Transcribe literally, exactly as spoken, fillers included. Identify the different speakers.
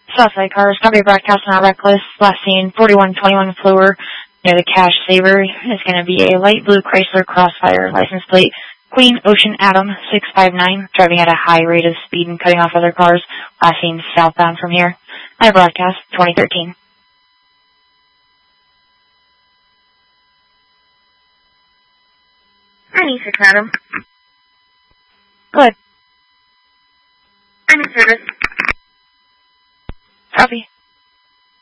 Speaker 1: Southside cars, copy broadcast on Reckless. Last seen forty-one twenty-one Fluor near the Cash Saver is going to be a light blue Chrysler Crossfire, license plate Queen Ocean Atom six five nine, driving at a high rate of speed and cutting off other cars. Last seen southbound from here. I broadcast twenty thirteen.
Speaker 2: ninety-six Adam.
Speaker 1: Good.
Speaker 2: I'm in service.
Speaker 1: Copy.